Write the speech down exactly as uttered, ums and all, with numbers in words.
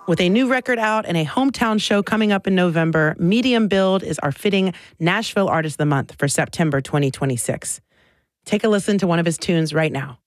With a new record out and a hometown show coming up in November, Medium Build is our fitting Nashville Artist of the Month for September twenty twenty-six. Take a listen to one of his tunes right now.